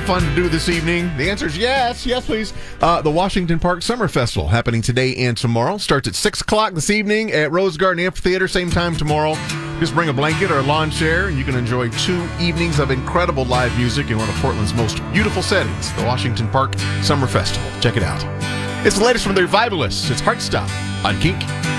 fun to do this evening? The answer is yes. Yes, please. The Washington Park Summer Festival happening today and tomorrow. Starts at 6 o'clock this evening at Rose Garden Amphitheater. Same time tomorrow. Just bring a blanket or a lawn chair, and you can enjoy 2 evenings of incredible live music in one of Portland's most beautiful settings, the Washington Park Summer Festival. Check it out. It's the latest from the Revivalists. It's Heartstop on Kink.